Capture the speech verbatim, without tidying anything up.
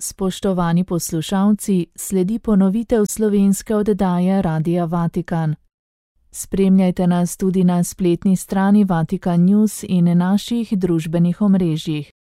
spoštovani poslušalci, sledi ponovitev slovenske oddaje Radia Vatikan. Spremljajte nas tudi na spletni strani Vatikan News in naših družbenih omrežjih.